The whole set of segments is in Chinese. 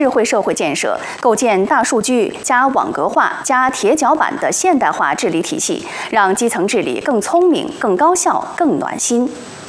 智慧社会建设，构建大数据加网格化加铁脚板的现代化治理体系，让基层治理更聪明、更高效、更暖心。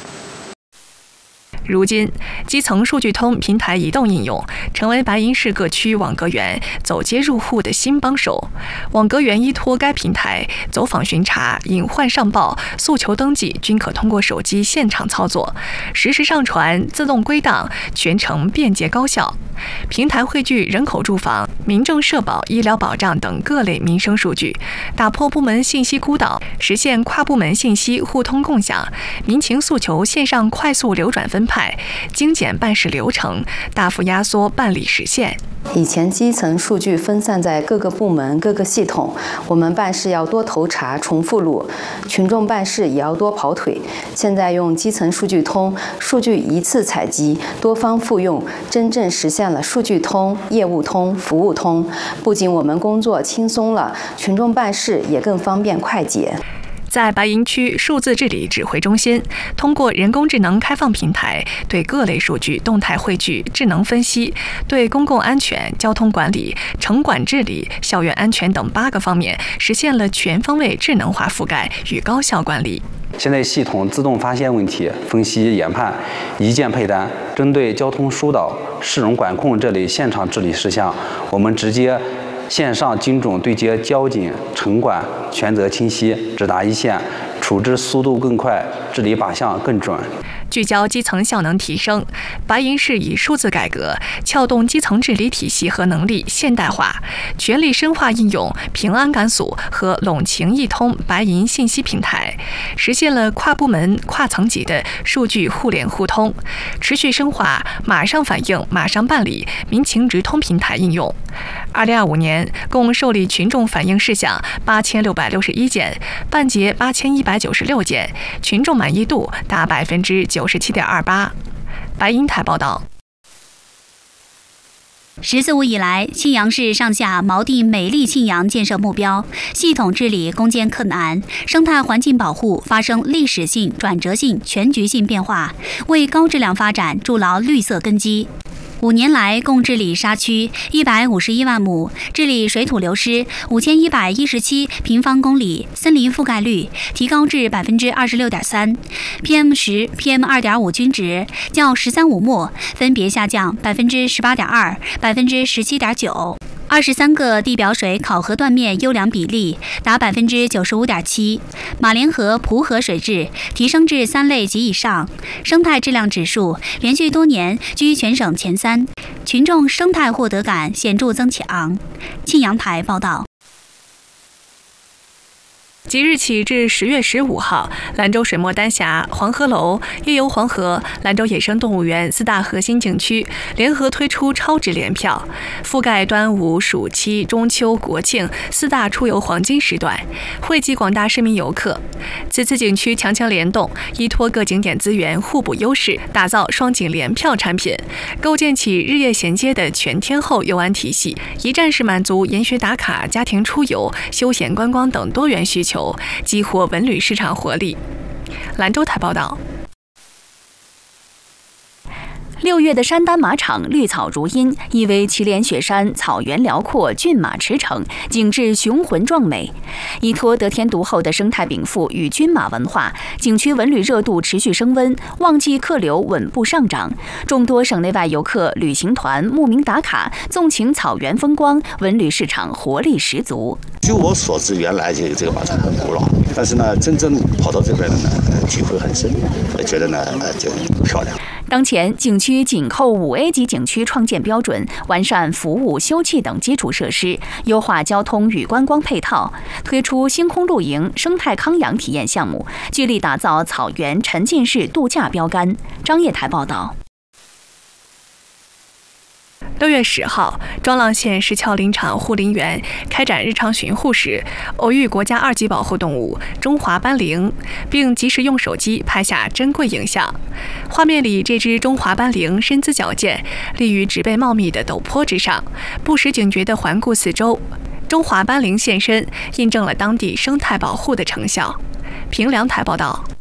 如今，基层数据通平台移动应用成为白银市各区网格员走街入户的新帮手。网格员依托该平台，走访巡查、隐患上报、诉求登记均可通过手机现场操作，实时上传、自动归档，全程便捷高效。平台汇聚人口住房、民政社保、医疗保障等各类民生数据，打破部门信息孤岛，实现跨部门信息互通共享，民情诉求线上快速流转分派，精简办事流程，大幅压缩办理时限。 以前基层数据分散在各个部门、各个系统，我们办事要多头查、重复录，群众办事也要多跑腿。现在用基层数据通，数据一次采集，多方复用，真正实现了数据通、业务通、服务通。不仅我们工作轻松了，群众办事也更方便快捷。 在白银区数字治理指挥中心，通过人工智能开放平台，对各类数据动态汇聚、智能分析，对公共安全、交通管理、城管治理、校园安全等8个方面实现了全方位智能化覆盖与高效管理。 现在系统自动发现问题、分析研判、一键配单。针对交通疏导、市容管控这类现场治理事项，我们直接线上精准对接交警、城管，权责清晰，直达一线，处置速度更快，治理靶向更准。 聚焦基层效能提升，白银市以数字改革撬动基层治理体系和能力现代化，全力深化应用平安甘肃和陇情一通白银信息平台，实现了跨部门、跨层级的数据互联互通，持续深化马上反应、马上办理民情直通平台应用。2025年共受理群众反映事项8661件，办结8196件，群众满意度达97.28%。白银台报道。 “十四五”以来，庆阳市上下锚定美丽庆阳建设目标，系统治理攻坚克难，生态环境保护发生历史性、转折性、全局性变化，为高质量发展筑牢绿色根基。5年来，共治理沙区151万亩，治理水土流失5117平方公里，森林覆盖率提高至26.3%。PM10、PM2.5 均值较“十三五”末分别下降18.2%、17.9%。23个地表水考核断面优良比例达95.7%，马连河、蒲河水质提升至3类及以上，生态质量指数连续多年居全省前3，群众生态获得感显著增强。庆阳台报道。 即日起至10月15号，兰州水墨丹霞、黄鹤楼、夜游黄河、兰州野生动物园4大核心景区联合推出超值联票，覆盖端午、暑期、中秋、国庆4大出游黄金时段，惠及广大市民游客。此次景区强强联动，依托各景点资源互补优势，打造双景联票产品，构建起日夜衔接的全天候游玩体系，一站式满足研学打卡、家庭出游、休闲观光等多元需求，激活文旅市场活力。兰州台报道。 6月的山丹马场绿草如茵，依偎祁连雪山，草原辽阔，骏马驰骋，景致雄浑壮美。依托得天独厚的生态禀赋与骏马文化，景区文旅热度持续升温，旺季客流稳步上涨。众多省内外游客、旅行团慕名打卡，纵情草原风光，文旅市场活力十足。 据我所知，原来这个马场很古老，但是呢，真正跑到这边的呢，体会很深，觉得呢就漂亮。 当前，景区紧扣5A 级景区创建标准，完善服务、休憩等基础设施，优化交通与观光配套，推出星空露营、生态康养体验项目，聚力打造草原沉浸式度假标杆。张掖台报道。 6月10号，庄浪县石桥林场护林员开展日常巡护时，偶遇国家2级保护动物中华斑羚，并及时用手机拍下珍贵影像。画面里，这只中华斑羚身姿矫健，立于植被茂密的陡坡之上，不时警觉地环顾四周。中华斑羚现身，印证了当地生态保护的成效。平凉台报道。